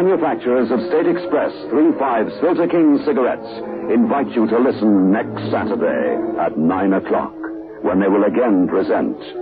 manufacturers of State Express 3/5 Filter King cigarettes invite you to listen next Saturday at 9 o'clock, when they will again present